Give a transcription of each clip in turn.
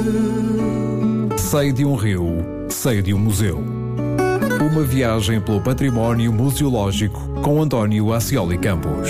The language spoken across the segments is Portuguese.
Sei de um rio, sei de um museu. Uma viagem pelo património museológico com António Ascioli Campos.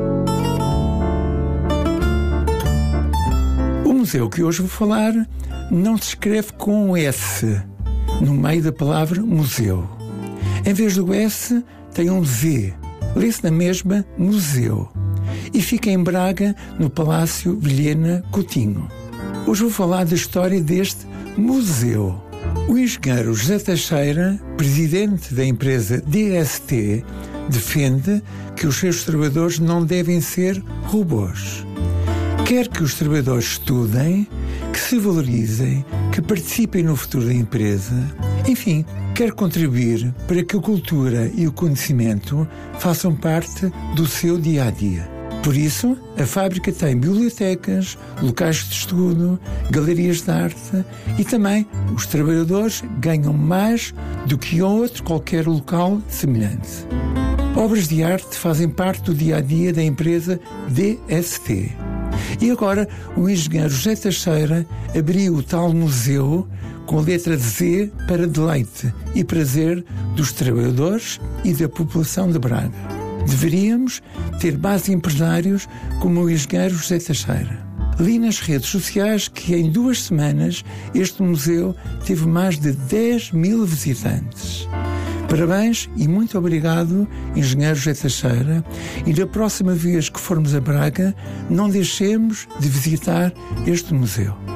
O museu que hoje vou falar não se escreve com um S no meio da palavra museu. Em vez do S tem um Z, lê-se na mesma museu, e fica em Braga, no Palácio Vilhena Coutinho. Hoje vou falar da história deste museu. O engenheiro José Teixeira, presidente da empresa DST, defende que os seus trabalhadores não devem ser robôs. Quer que os trabalhadores estudem, que se valorizem, que participem no futuro da empresa, enfim, quer contribuir para que a cultura e o conhecimento façam parte do seu dia-a-dia. Por isso, a fábrica tem bibliotecas, locais de estudo, galerias de arte e também os trabalhadores ganham mais do que outro qualquer local semelhante. Obras de arte fazem parte do dia-a-dia da empresa DST. E agora o engenheiro José Teixeira abriu o tal museu com a letra Z para deleite e prazer dos trabalhadores e da população de Braga. Deveríamos ter mais empresários como o engenheiro José Teixeira. Li nas redes sociais que em 2 semanas este museu teve mais de 10.000 visitantes. Parabéns e muito obrigado, engenheiro José Teixeira, e da próxima vez que formos a Braga, não deixemos de visitar este museu.